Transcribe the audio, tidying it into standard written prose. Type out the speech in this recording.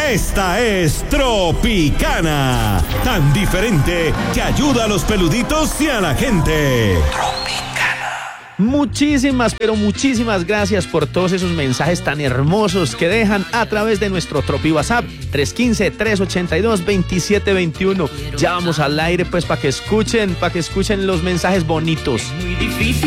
Esta es Tropicana, tan diferente que ayuda a los peluditos y a la gente. Muchísimas, pero muchísimas gracias por todos esos mensajes tan hermosos que dejan a través de nuestro Tropi WhatsApp 315-382-2721. Ya vamos al aire pues para que escuchen los mensajes bonitos. Muy difícil.